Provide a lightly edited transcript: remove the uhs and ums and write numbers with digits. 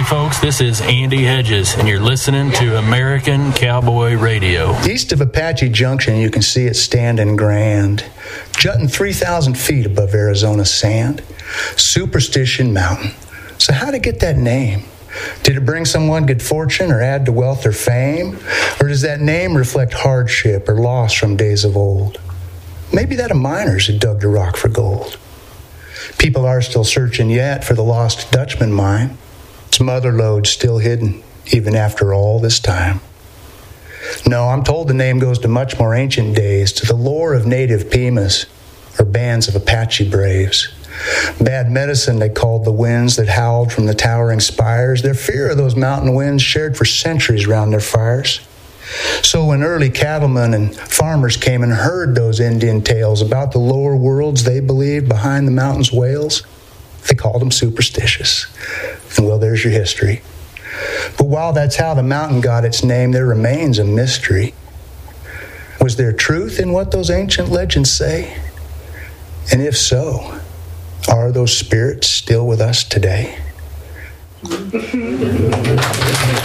Howdy, folks. This is Andy Hedges, and you're listening to American Cowboy Radio. East of Apache Junction, you can see it standing grand, jutting 3,000 feet above Arizona sand. Superstition Mountain. So how'd it get that name? Did it bring someone good fortune or add to wealth or fame? Or does that name reflect hardship or loss from days of old? Maybe that of miners who dug the rock for gold. People are still searching yet for the lost Dutchman mine. Its mother lode still hidden, even after all this time. No, I'm told the name goes to much more ancient days, to the lore of native Pimas, or bands of Apache braves. Bad medicine, they called the winds that howled from the towering spires. Their fear of those mountain winds shared for centuries round their fires. So when early cattlemen and farmers came and heard those Indian tales about the lower worlds they believed behind the mountains' wails, they called them superstitious. And well, there's your history. But while that's how the mountain got its name, there remains a mystery. Was there truth in what those ancient legends say? And if so, are those spirits still with us today?